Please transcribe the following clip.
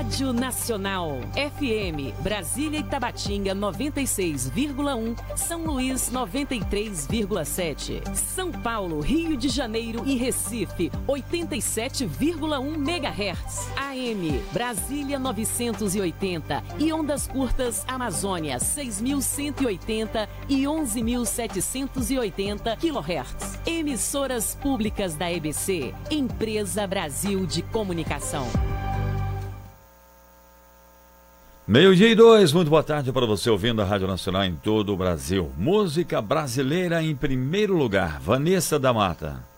Rádio Nacional. FM, Brasília e Tabatinga 96,1, São Luís 93,7, São Paulo, Rio de Janeiro e Recife 87,1 MHz. AM, Brasília 980 e ondas curtas Amazônia 6.180 e 11.780 kHz. Emissoras públicas da EBC, Empresa Brasil de Comunicação. 12:02, muito boa tarde para você ouvindo a Rádio Nacional em todo o Brasil. Música brasileira em primeiro lugar, Vanessa da Mata.